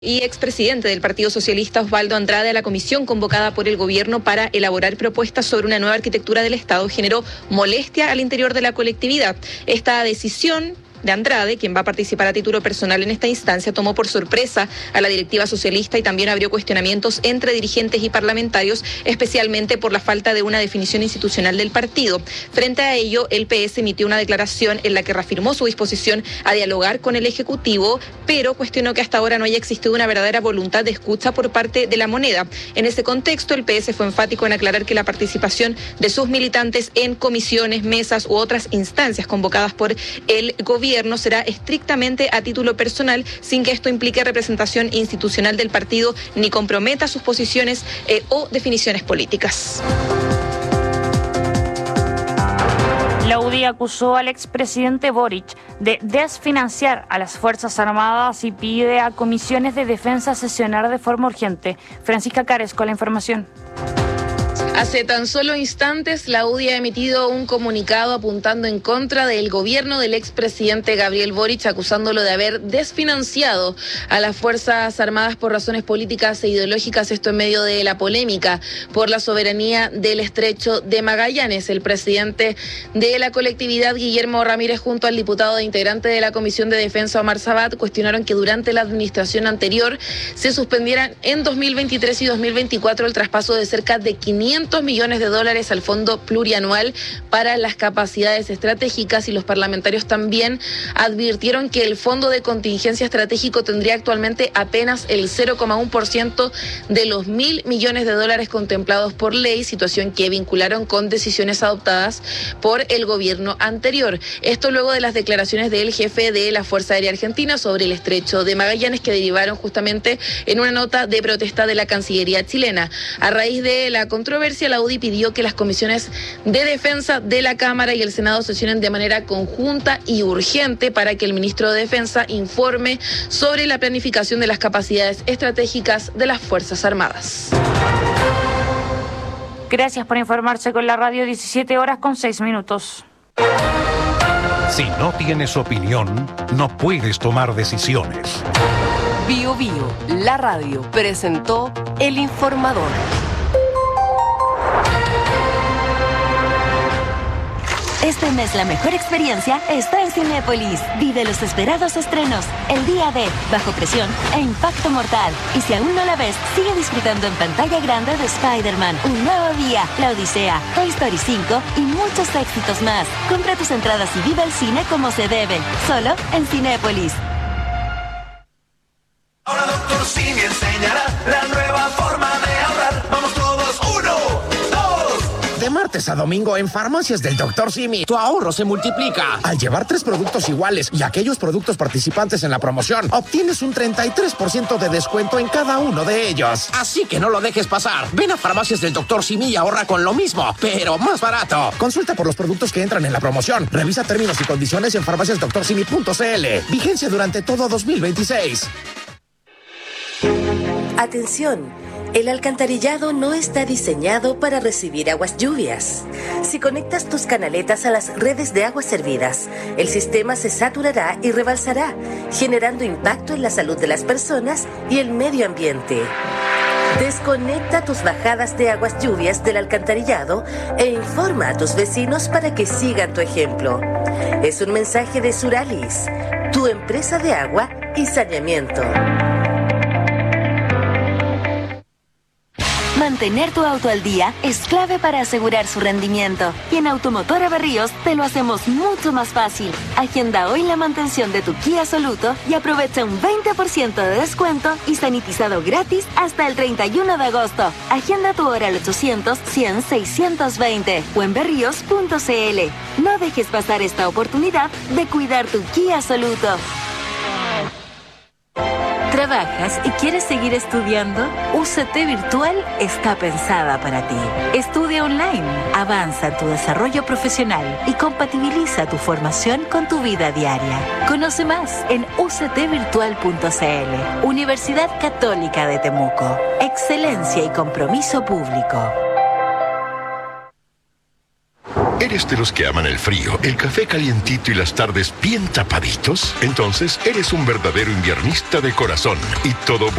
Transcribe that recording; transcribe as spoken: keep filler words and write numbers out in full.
Y expresidente del Partido Socialista Osvaldo Andrade a la comisión convocada por el gobierno para elaborar propuestas sobre una nueva arquitectura del Estado generó molestia al interior de la colectividad. Esta decisión de Andrade, quien va a participar a título personal en esta instancia, tomó por sorpresa a la directiva socialista y también abrió cuestionamientos entre dirigentes y parlamentarios, especialmente por la falta de una definición institucional del partido. Frente a ello, el P S emitió una declaración en la que reafirmó su disposición a dialogar con el Ejecutivo, pero cuestionó que hasta ahora no haya existido una verdadera voluntad de escucha por parte de la moneda. En ese contexto, el P S fue enfático en aclarar que la participación de sus militantes en comisiones, mesas u otras instancias convocadas por el gobierno será estrictamente a título personal, sin que esto implique representación institucional del partido ni comprometa sus posiciones eh, o definiciones políticas. La U D I acusó al expresidente Boric de desfinanciar a las Fuerzas Armadas y pide a comisiones de defensa sesionar de forma urgente. Francisca Cares con la información. Hace tan solo instantes, la U D I ha emitido un comunicado apuntando en contra del gobierno del expresidente Gabriel Boric, acusándolo de haber desfinanciado a las Fuerzas Armadas por razones políticas e ideológicas, esto en medio de la polémica por la soberanía del Estrecho de Magallanes. El presidente de la colectividad, Guillermo Ramírez, junto al diputado e integrante de la Comisión de Defensa, Omar Sabat, cuestionaron que durante la administración anterior se suspendieran en dos mil veintitrés y dos mil veinticuatro el traspaso de cerca de quinientos millones de dólares al Fondo Plurianual para las Capacidades Estratégicas, y los parlamentarios también advirtieron que el Fondo de Contingencia Estratégico tendría actualmente apenas el cero coma uno por ciento de los mil millones de dólares contemplados por ley, situación que vincularon con decisiones adoptadas por el gobierno anterior. Esto luego de las declaraciones del jefe de la Fuerza Aérea Argentina sobre el Estrecho de Magallanes, que derivaron justamente en una nota de protesta de la Cancillería chilena. A raíz de la controversia, la U D I pidió que las comisiones de defensa de la Cámara y el Senado sesionen de manera conjunta y urgente para que el ministro de Defensa informe sobre la planificación de las capacidades estratégicas de las Fuerzas Armadas. Gracias por informarse con la radio. Diecisiete horas con seis minutos. Si no tienes opinión, no puedes tomar decisiones. Bio Bio, la radio, presentó El Informador. Este mes la mejor experiencia está en Cinépolis. Vive los esperados estrenos, El Día de, Bajo Presión e Impacto Mortal. Y si aún no la ves, sigue disfrutando en pantalla grande de Spider-Man, Un Nuevo Día, La Odisea, Toy Story cinco y muchos éxitos más. Compra tus entradas y vive el cine como se debe, solo en Cinépolis. Ahora Doctor Simi enseñará la nueva forma de ahorrar. Vamos todos, uno, dos. De martes a domingo en Farmacias del Doctor Simi, tu ahorro se multiplica. Al llevar tres productos iguales y aquellos productos participantes en la promoción, obtienes un treinta y tres por ciento de descuento en cada uno de ellos. Así que no lo dejes pasar. Ven a Farmacias del Doctor Simi y ahorra con lo mismo, pero más barato. Consulta por los productos que entran en la promoción. Revisa términos y condiciones en farmacias doctor simi punto c l. Vigencia durante todo dos mil veintiséis. Atención, el alcantarillado no está diseñado para recibir aguas lluvias. Si conectas tus canaletas a las redes de aguas servidas, el sistema se saturará y rebalsará, generando impacto en la salud de las personas y el medio ambiente. Desconecta tus bajadas de aguas lluvias del alcantarillado e informa a tus vecinos para que sigan tu ejemplo. Es un mensaje de Suralis, tu empresa de agua y saneamiento. Mantener tu auto al día es clave para asegurar su rendimiento. Y en Automotora Berríos te lo hacemos mucho más fácil. Agenda hoy la mantención de tu Kia Soluto y aprovecha un veinte por ciento de descuento y sanitizado gratis hasta el treinta y uno de agosto. Agenda tu hora al ochocientos, cien, seiscientos veinte o en berríos punto c l. No dejes pasar esta oportunidad de cuidar tu Kia Soluto. ¿Trabajas y quieres seguir estudiando? U C T Virtual está pensada para ti. Estudia online, avanza en tu desarrollo profesional y compatibiliza tu formación con tu vida diaria. Conoce más en u c t virtual punto c l. Universidad Católica de Temuco. Excelencia y compromiso público. ¿Eres de los que aman el frío, el café calientito y las tardes bien tapaditos? Entonces, eres un verdadero inviernista de corazón y todo